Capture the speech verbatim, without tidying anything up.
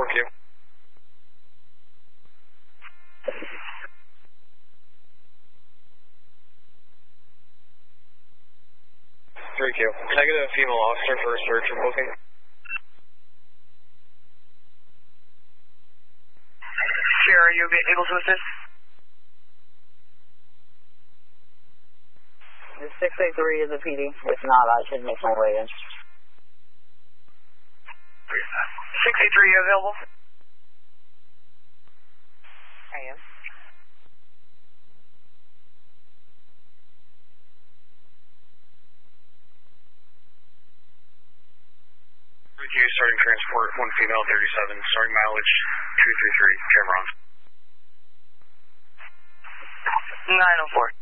four Q. three Q. Can I get a female officer for a search and booking? Sure, are you able to assist? The six eight three is a P D. If not, I should make my way in. six eight three, available? I am. three Q, starting transport, one female, thirty-seven, starting mileage, two three three, Cameron. nine oh four.